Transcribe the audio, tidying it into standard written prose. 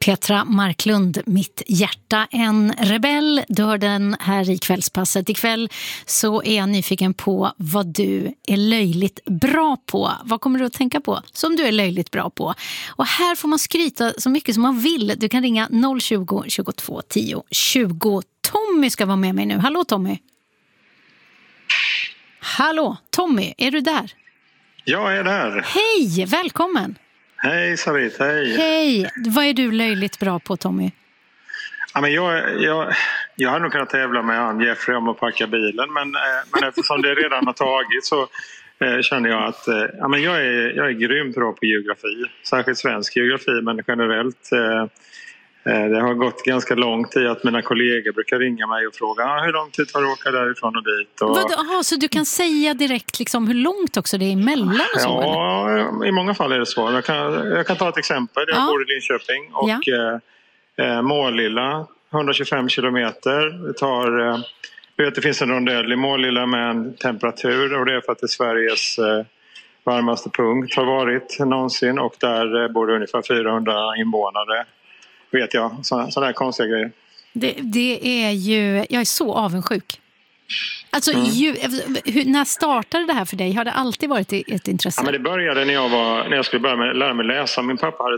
Petra Marklund, Mitt hjärta, en rebell. Du hör den här i kvällspasset. Ikväll så är jag nyfiken på vad du är löjligt bra på. Vad kommer du att tänka på som du är löjligt bra på? Och här får man skryta så mycket som man vill. Du kan ringa 020 22 10 20. Tommy ska vara med mig nu. Hallå Tommy. Hallå Tommy, är du där? Jag är där. Hej, välkommen. Hej Sarit, hej. Hej, vad är du löjligt bra på Tommy? Ja, men jag har nog kunnat tävla med han Jeffrey om att packa bilen. Men eftersom det redan har tagit så känner jag att jag är grymt bra på geografi. Särskilt svensk geografi, men generellt. Det har gått ganska lång tid att mina kollegor brukar ringa mig och fråga hur lång tid tar det att åka därifrån och dit. Så du kan säga direkt liksom hur långt också det är emellan och så? Ja, eller? I många fall är det så. Jag kan ta ett exempel. Jag bor i Linköping och Målilla, 125 kilometer. Det finns en rondell i Målilla med en temperatur och det är för att det är Sveriges varmaste punkt har varit någonsin och där bor det ungefär 400 invånare. Vet jag, sådana här konstiga grejer. Det är ju, jag är så avundsjuk. Alltså, när startade det här för dig? Har det alltid varit ett intresse? Ja, men det började när jag skulle lära mig läsa. Min pappa hade